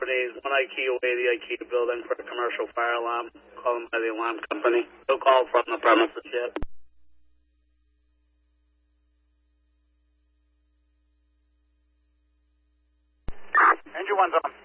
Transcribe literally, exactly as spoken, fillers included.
properties, one IKEA away, the IKEA building for a commercial fire alarm. Calling by the alarm company. No call from the premises yet. Engine one's on.